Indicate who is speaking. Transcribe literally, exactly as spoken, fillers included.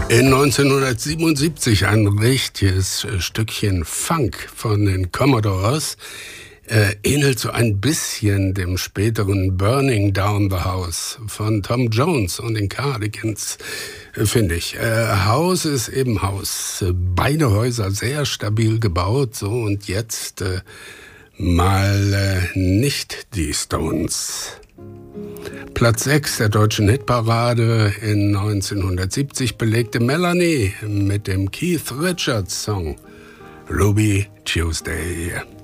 Speaker 1: In neunzehnhundertsiebenundsiebzig ein richtiges Stückchen Funk von den Commodores. Äh, ähnelt so ein bisschen dem späteren Burning Down the House von Tom Jones und den Cardigans, äh, finde ich. Äh, Haus ist eben Haus. Beide Häuser sehr stabil gebaut. So, und jetzt äh, mal äh, nicht die Stones. Platz sechs der deutschen Hitparade in neunzehnhundertsiebzig belegte Melanie mit dem Keith Richards Song Ruby Tuesday.